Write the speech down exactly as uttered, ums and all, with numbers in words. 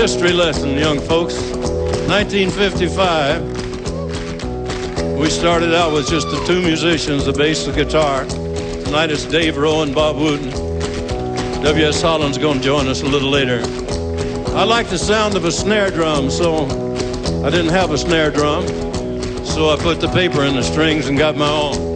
history lesson, young folks. nineteen fifty-five, we started out with just the two musicians, the bass and guitar. Tonight it's Dave Rowe and Bob Wooten. W S Holland's going to join us a little later. I like the sound of a snare drum, so I didn't have a snare drum, so I put the paper in the strings and got my own.